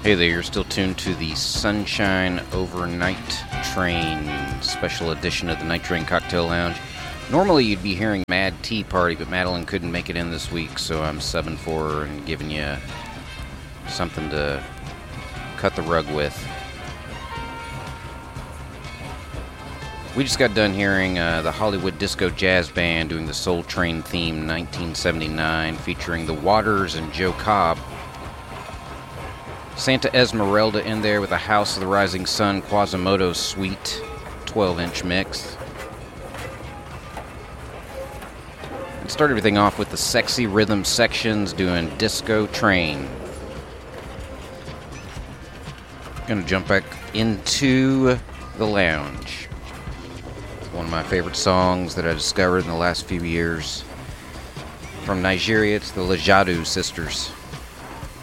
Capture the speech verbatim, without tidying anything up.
Hey there, you're still tuned to the Sunshine Overnight Train special edition of the Night Train Cocktail Lounge. Normally you'd be hearing Mad Tea Party, but Madeline couldn't make it in this week, so I'm subbing for her and giving you something to cut the rug with. We just got done hearing uh, the Hollywood Disco Jazz Band doing the Soul Train theme nineteen seventy-nine, featuring The Waters and Joe Cobb. Santa Esmeralda in there with a House of the Rising Sun Quasimodo Suite twelve inch mix. And start everything off with the Sexy Rhythm Sections doing Disco Train. Gonna jump back into the lounge. One of my favorite songs that I discovered in the last few years. From Nigeria, it's the Lajadu Sisters.